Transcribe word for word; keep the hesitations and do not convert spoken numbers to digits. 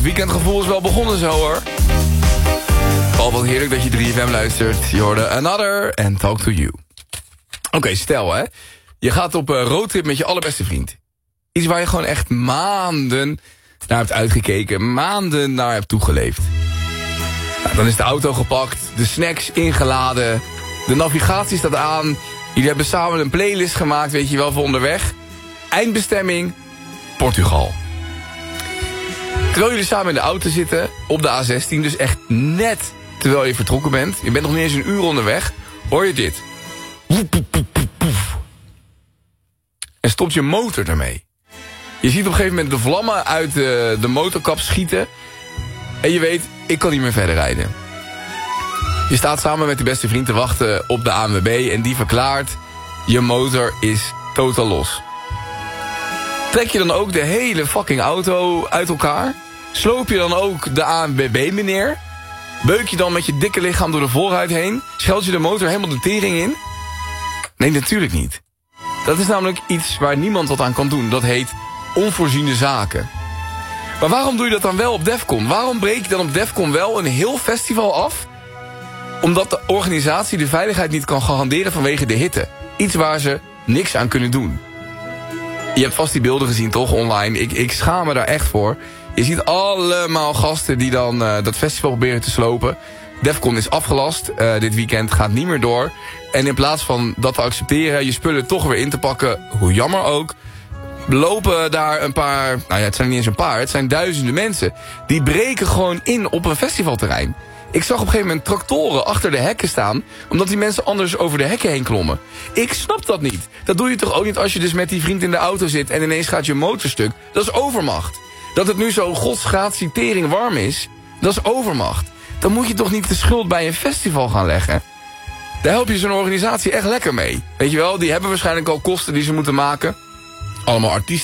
weekendgevoel is wel begonnen zo hoor. Oh, wat heerlijk dat je drie F M luistert. Je hoorde Another and Talk to You. Oké, okay, stel hè. Je gaat op een roadtrip met je allerbeste vriend. Iets waar je gewoon echt maanden naar hebt uitgekeken. Maanden naar hebt toegeleefd. Nou, dan is de auto gepakt. De snacks ingeladen. De navigatie staat aan. Jullie hebben samen een playlist gemaakt, weet je wel, voor onderweg. Eindbestemming, Portugal. Terwijl jullie samen in de auto zitten, op de A zestien, dus echt net terwijl je vertrokken bent. Je bent nog niet eens een uur onderweg. Hoor je dit? En stopt je motor ermee. Je ziet op een gegeven moment de vlammen uit de, de motorkap schieten. En je weet, ik kan niet meer verder rijden. Je staat samen met je beste vriend te wachten op de A N W B en die verklaart, je motor is totaal los. Trek je dan ook de hele fucking auto uit elkaar? Sloop je dan ook de A N W B meneer? Beuk je dan met je dikke lichaam door de voorruit heen? Scheld je de motor helemaal de tering in? Nee, natuurlijk niet. Dat is namelijk iets waar niemand wat aan kan doen. Dat heet onvoorziene zaken. Maar waarom doe je dat dan wel op Defcon? Waarom breek je dan op Defcon wel een heel festival af? Omdat de organisatie de veiligheid niet kan garanderen vanwege de hitte. Iets waar ze niks aan kunnen doen. Je hebt vast die beelden gezien toch online. Ik, ik schaam me daar echt voor. Je ziet allemaal gasten die dan uh, dat festival proberen te slopen. Defcon is afgelast. Uh, dit weekend gaat niet meer door. En in plaats van dat te accepteren, je spullen toch weer in te pakken, hoe jammer ook, lopen daar een paar, nou ja, het zijn niet eens een paar, het zijn duizenden mensen. Die breken gewoon in op een festivalterrein. Ik zag op een gegeven moment tractoren achter de hekken staan, omdat die mensen anders over de hekken heen klommen. Ik snap dat niet. Dat doe je toch ook niet als je dus met die vriend in de auto zit en ineens gaat je motor stuk. Dat is overmacht. Dat het nu zo godsgratie tering warm is, dat is overmacht. Dan moet je toch niet de schuld bij een festival gaan leggen. Daar help je zo'n organisatie echt lekker mee. Weet je wel, die hebben waarschijnlijk al kosten die ze moeten maken. Allemaal artiesten